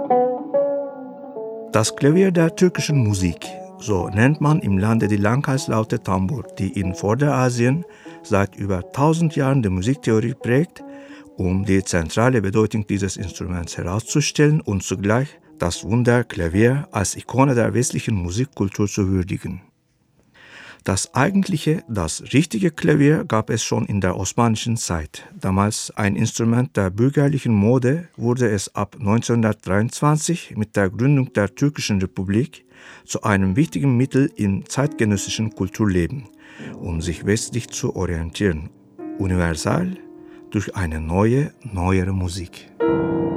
Das Klavier der türkischen Musik, so nennt man im Lande die Langhalslaute Tambur, die in Vorderasien seit über 1000 Jahren die Musiktheorie prägt, um die zentrale Bedeutung dieses Instruments herauszustellen und zugleich das Wunder Klavier als Ikone der westlichen Musikkultur zu würdigen. Das richtige Klavier gab es schon in der osmanischen Zeit. Damals ein Instrument der bürgerlichen Mode, wurde es ab 1923 mit der Gründung der Türkischen Republik zu einem wichtigen Mittel im zeitgenössischen Kulturleben, um sich westlich zu orientieren, universal durch eine neuere Musik.